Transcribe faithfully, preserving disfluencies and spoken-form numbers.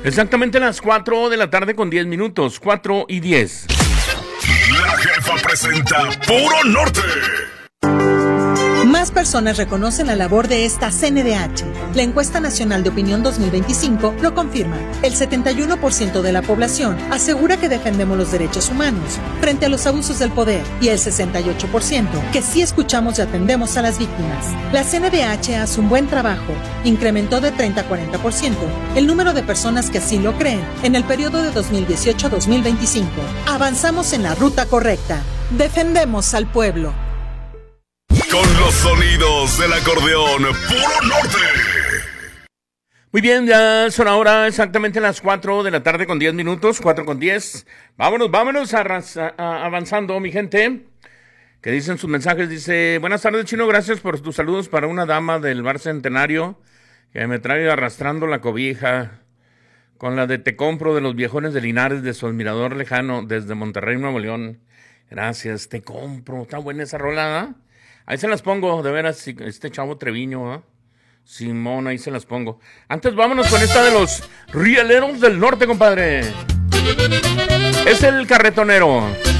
Exactamente las cuatro de la tarde con diez minutos, cuatro y diez. La Jefa presenta Puro Norte. Más personas reconocen la labor de esta C N D H. La Encuesta Nacional de Opinión dos mil veinticinco lo confirma. El setenta y uno por ciento de la población asegura que defendemos los derechos humanos frente a los abusos del poder y el sesenta y ocho por ciento que sí escuchamos y atendemos a las víctimas. La C N D H hace un buen trabajo. Incrementó de treinta a cuarenta por ciento el número de personas que así lo creen en el periodo de dos mil dieciocho a dos mil veinticinco. Avanzamos en la ruta correcta. Defendemos al pueblo. Con los sonidos del acordeón, Puro Norte. Muy bien, ya son ahora exactamente las cuatro de la tarde con diez minutos, cuatro con diez. Vámonos, vámonos a, a, a, avanzando, mi gente. Que dicen sus mensajes, dice, buenas tardes, Chino, gracias por tus saludos para una dama del Bar Centenario que me trae arrastrando la cobija con la de Te Compro de los Viejones de Linares de su admirador lejano desde Monterrey, Nuevo León. Gracias, Te Compro, está buena esa rolada. Ahí se las pongo, de veras, este chavo Treviño, ¿eh? Simón, ahí se las pongo. Antes vámonos con esta de los Rieleros del Norte, compadre. Es el Carretonero.